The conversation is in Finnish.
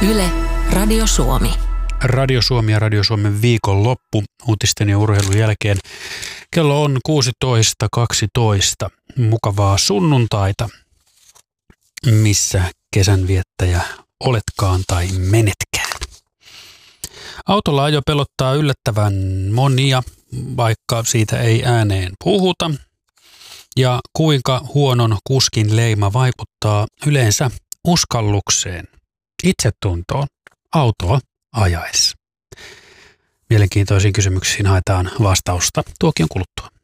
Yle, Radio Suomi. Radio Suomi ja Radio Suomen viikonloppu uutisten ja urheilun jälkeen. Kello on 16.12. Mukavaa sunnuntaita, missä kesänviettäjä oletkaan tai menetkään. Autolla ajo pelottaa yllättävän monia, vaikka siitä ei ääneen puhuta. Ja kuinka huonon kuskin leima vaikuttaa yleensä uskallukseen, itsetuntoon, autoa ajaessa. Mielenkiintoisiin kysymyksiin haetaan vastausta tuokion kuluttua.